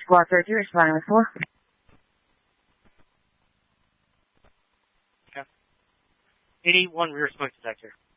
Squad 30, responding with 4. Okay. 81 rear smoke detector.